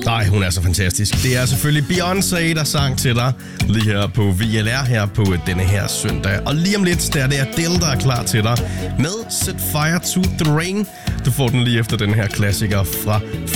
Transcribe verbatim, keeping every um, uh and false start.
Nej, hun er så fantastisk. Det er selvfølgelig Beyoncé, der sang til dig lige her på V L R her på denne her søndag. Og lige om lidt, der er det Adele, der er klar til dig med Set Fire to the Rain. Du får den lige efter den her klassiker fra